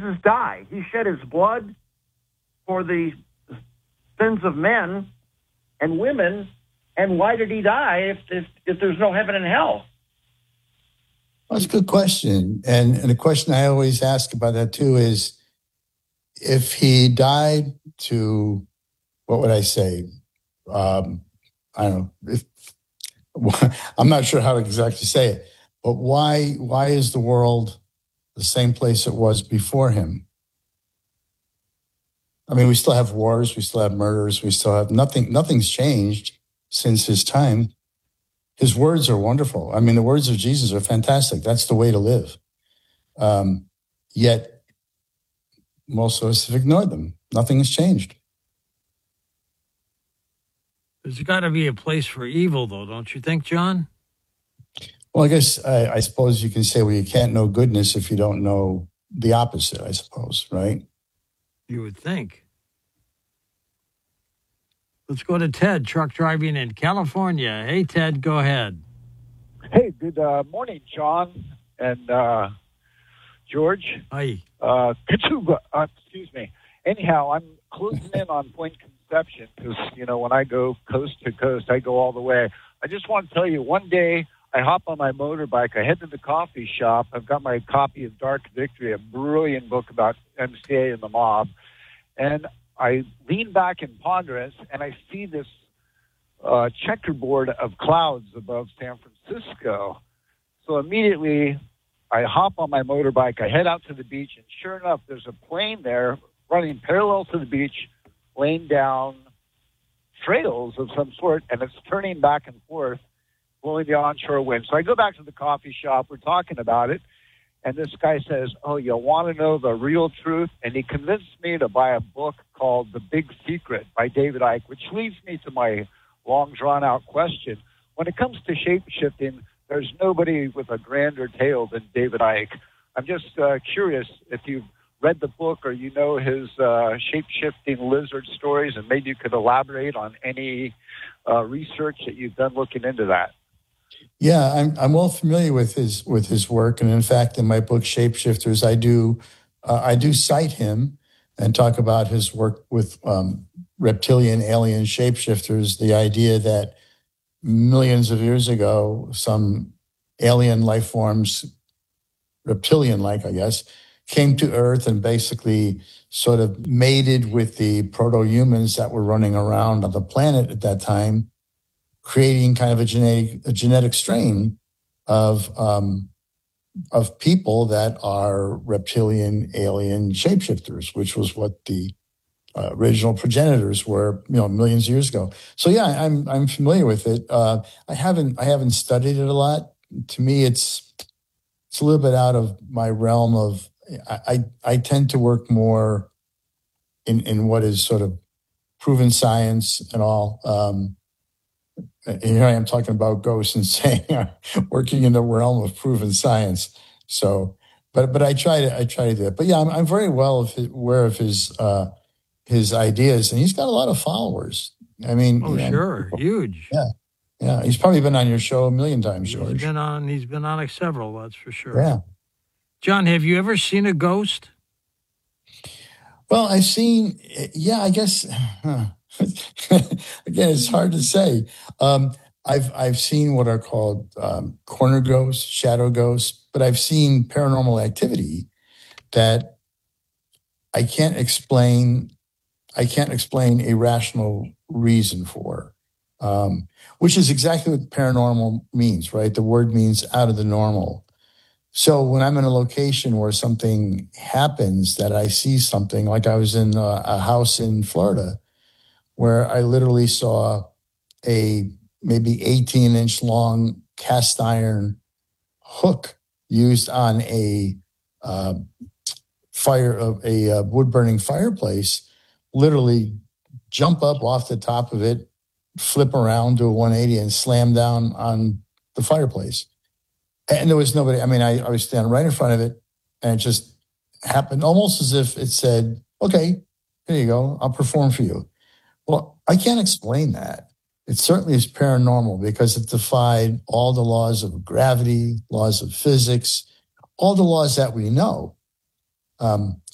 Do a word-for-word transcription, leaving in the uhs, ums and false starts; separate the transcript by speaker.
Speaker 1: Jesus die? He shed his blood for the sins of men and women, and why did he die if, if, if there's no heaven and hell?
Speaker 2: That's a good question. And, and a question I always ask about that too is, if he died to, what would I say? Um, I don't know. If, I'm not sure how to exactly say it, but why why is the world the same place it was before him? I mean, we still have wars, we still have murders, we still have nothing. Nothing's changed since his time. His words are wonderful. I mean, the words of Jesus are fantastic. That's the way to live. Um, yet, most of us have ignored them. Nothing has changed.
Speaker 3: There's got to be a place for evil, though, don't you think, John?
Speaker 2: Well, I guess I, I suppose you can say, well, you can't know goodness if you don't know the opposite, I suppose, right?
Speaker 3: You would think. Let's go to Ted, truck driving in California. Hey, Ted, go ahead.
Speaker 4: Hey, good uh, morning, John and uh, George.
Speaker 3: Hi.
Speaker 4: Uh, Katuba, uh, excuse me. Anyhow, I'm closing in on Point Conception because, you know, when I go coast to coast, I go all the way. I just want to tell you, one day I hop on my motorbike, I head to the coffee shop. I've got my copy of Dark Victory, a brilliant book about M C A and the mob. And I lean back in ponderance, and I see this uh, checkerboard of clouds above San Francisco. So immediately I hop on my motorbike, I head out to the beach, and sure enough, there's a plane there running parallel to the beach, laying down trails of some sort, and it's turning back and forth, blowing the onshore wind. So I go back to the coffee shop, we're talking about it, and this guy says, oh, you want to know the real truth? And he convinced me to buy a book called The Big Secret by David Icke, which leads me to my long, drawn-out question. When it comes to shape-shifting, there's nobody with a grander tale than David Icke. I'm just uh, curious if you've read the book or you know his uh, shape-shifting lizard stories, and maybe you could elaborate on any uh, research that you've done looking into that.
Speaker 2: Yeah, I'm I'm well familiar with his with his work, and in fact, in my book Shapeshifters, I do uh, I do cite him and talk about his work with um, reptilian alien shapeshifters. The idea that millions of years ago, some alien life forms, reptilian-like, I guess, came to Earth and basically sort of mated with the proto-humans that were running around on the planet at that time, creating kind of a genetic a genetic strain of um, of people that are reptilian alien shapeshifters, which was what the uh, original progenitors were, you know, millions of years ago. So yeah, I'm I'm familiar with it. Uh, I haven't I haven't studied it a lot. To me, it's it's a little bit out of my realm of. I I, I tend to work more in in what is sort of proven science and all. Um, And here I am talking about ghosts and saying working in the realm of proven science. So, but but I try to I try to do it. But yeah, I'm I'm very well aware of his uh, his ideas, and he's got a lot of followers. I mean,
Speaker 3: oh
Speaker 2: you know,
Speaker 3: sure, huge.
Speaker 2: Yeah, yeah. He's probably been on your show a million times, George.
Speaker 3: He's been on. He's been on like several. That's for sure.
Speaker 2: Yeah.
Speaker 3: John, have you ever seen a ghost?
Speaker 2: Well, I've seen. Yeah, I guess. Huh. Again, it's hard to say. Um, I've I've seen what are called um, corner ghosts, shadow ghosts, but I've seen paranormal activity that I can't explain. I can't explain a rational reason for, um, which is exactly what paranormal means, right? The word means out of the normal. So when I'm in a location where something happens, that I see something, like I was in a, a house in Florida, where I literally saw a maybe eighteen inch long cast iron hook used on a uh, fire of a uh, wood burning fireplace, literally jump up off the top of it, flip around to a one eighty and slam down on the fireplace. And there was nobody. I mean, I, I was standing right in front of it, and it just happened almost as if it said, okay, here you go, I'll perform for you. Well, I can't explain that. It certainly is paranormal because it defied all the laws of gravity, laws of physics, all the laws that we know. Um,